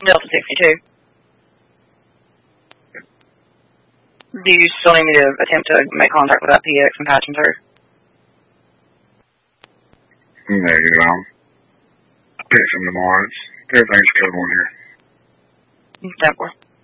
Delta 62. Do you still need me to attempt to make contact with that PX and patch him through? No, you're wrong. I'll fix him tomorrow. Everything's good on here. That works.